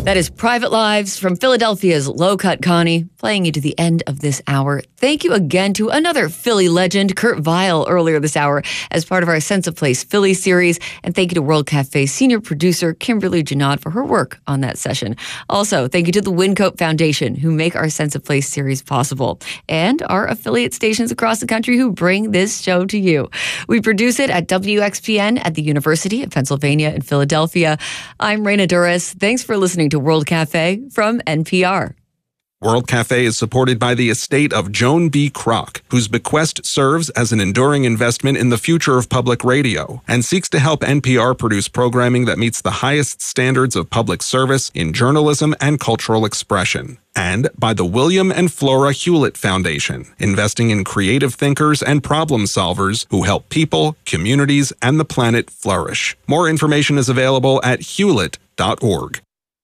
That is Private Lives from Philadelphia's Low Cut Connie, playing you to the end of this hour. Thank you again to another Philly legend, Kurt Vile, earlier this hour as part of our Sense of Place Philly series. And thank you to World Cafe senior producer Kimberly Janot for her work on that session. Also, thank you to the Wyncote Foundation, who make our Sense of Place series possible, and our affiliate stations across the country who bring this show to you. We produce it at WXPN at the University of Pennsylvania in Philadelphia. I'm Raina Duras. Thanks for listening to World Cafe from NPR. World Cafe is supported by the estate of Joan B. Kroc, whose bequest serves as an enduring investment in the future of public radio and seeks to help NPR produce programming that meets the highest standards of public service in journalism and cultural expression. And by the William and Flora Hewlett Foundation, investing in creative thinkers and problem solvers who help people, communities, and the planet flourish. More information is available at hewlett.org.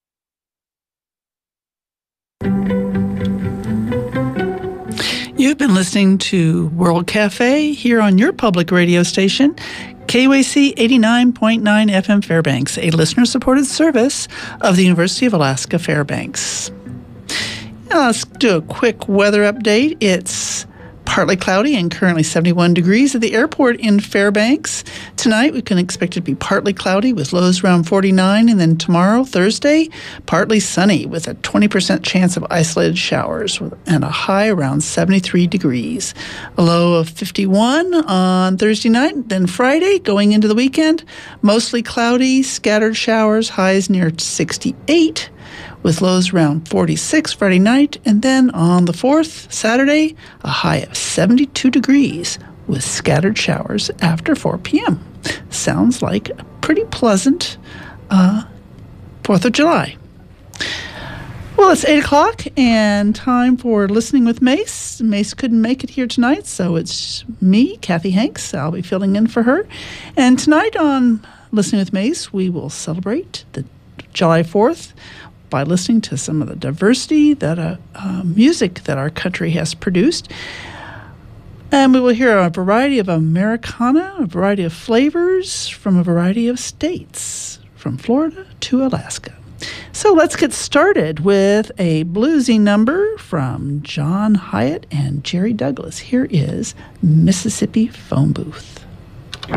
You've been listening to World Cafe here on your public radio station, KUAC 89.9 FM Fairbanks, a listener-supported service of the University of Alaska Fairbanks. Now let's do a quick weather update. It's partly cloudy and currently 71 degrees at the airport in Fairbanks. Tonight, we can expect it to be partly cloudy with lows around 49, and then tomorrow, Thursday, partly sunny with a 20% chance of isolated showers and a high around 73 degrees. A low of 51 on Thursday night, then Friday, going into the weekend, mostly cloudy, scattered showers, highs near 68. With lows around 46 Friday night, and then on the 4th, Saturday, a high of 72 degrees with scattered showers after 4 p.m. Sounds like a pretty pleasant 4th of July. Well, it's 8 o'clock and time for Listening with Mace. Mace couldn't make it here tonight, so it's me, Kathy Hanks. I'll be filling in for her. And tonight on Listening with Mace, we will celebrate the July 4th by listening to some of the diversity that music that our country has produced. And we will hear a variety of Americana, a variety of flavors from a variety of states, from Florida to Alaska. So let's get started with a bluesy number from John Hyatt and Jerry Douglas. Here is Mississippi Phone Booth.